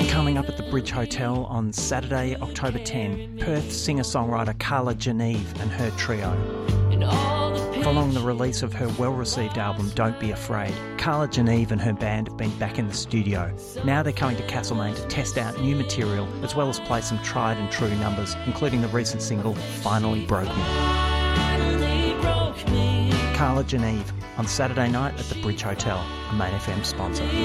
Coming up at the Bridge Hotel on Saturday, October 10, Perth singer-songwriter Carla Geneve and her trio. Following the release of her well-received album Don't Be Afraid, Carla Geneve and her band have been back in the studio. Now they're coming to Castlemaine to test out new material as well as play some tried and true numbers, including the recent single Finally Broke Me. Carla Geneve on Saturday night at the Bridge Hotel, a Main FM sponsor.